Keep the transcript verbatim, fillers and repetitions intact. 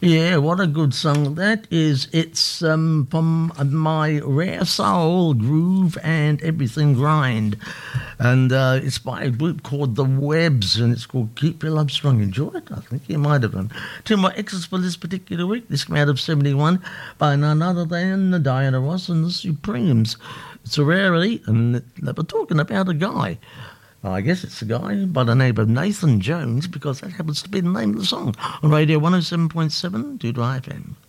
Yeah, what a good song that is. It's um, from my Rare Soul, Groove and Everything Grind. And uh, it's by a group called The Webs, and it's called Keep Your Love Strong. Enjoy it? I think you might have done. Two more extras for this particular week. This came out of seventy-one by none other than Diana Ross and the Supremes. It's a rarity, and they were talking about a guy. I guess it's a guy by the name of Nathan Jones, because that happens to be the name of the song on Radio one oh seven point seven Doodle F M.